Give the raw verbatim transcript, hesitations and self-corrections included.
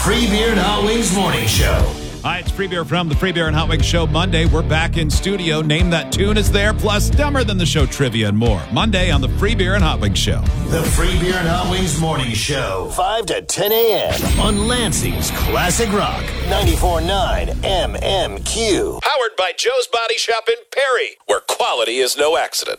Free Beer and Hot Wings Morning Show. Hi, it's Free Beer from the Free Beer and Hot Wings Show. Monday, we're back in studio. Name That Tune is there, plus Dumber Than the Show trivia and more. Monday on the Free Beer and Hot Wings Show. The Free Beer and Hot Wings Morning Show. five to ten a.m. on Lansing's Classic Rock. ninety-four point nine M M Q. Powered by Joe's Body Shop in Perry, where quality is no accident.